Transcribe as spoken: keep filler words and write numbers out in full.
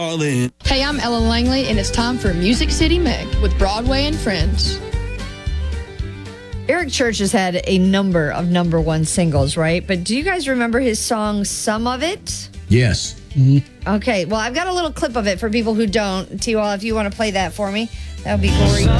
Hey, I'm Ellen Langley, and it's time for Music City Meg with Broadway and Friends. Eric Church has had a number of number one singles, right? But do you guys remember his song, Some of It? Yes. Mm-hmm. Okay, well, I've got a little clip of it for people who don't. T-Wall, if you want to play that for me, that would be great.